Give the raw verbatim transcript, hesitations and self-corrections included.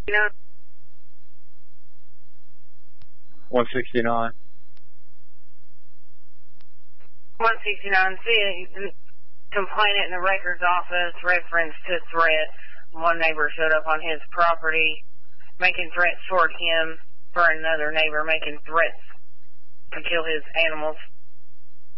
one sixty-nine. one sixty-nine, see a complainant in the records office reference to threat. One neighbor showed up on his property making threats toward him for another neighbor making threats to kill his animals.